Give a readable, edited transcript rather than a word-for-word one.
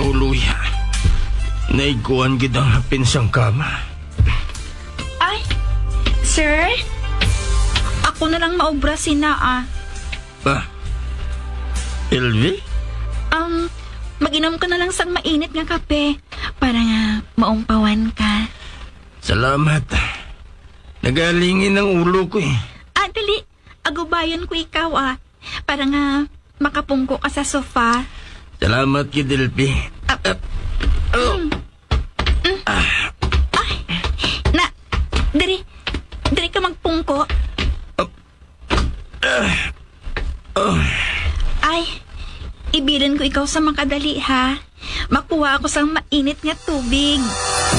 Uluya. Naiguan gid ang hapin sang kama. Ay, sir? Ako na lang maobra sinaa. Ah, Elvi? Mag-inom ka na lang sang mainit nga kape para nga maumpawan ka. Salamat. Nagalingin ang ulo ko eh. Dali. Agubayan ko ikaw para nga makapungko ka sa sofa. Salamat kay Delphi. Diri ka magpungko. Ay, ibilan ko ikaw sa makadali ha. Makuha ako sa mainit nga tubig.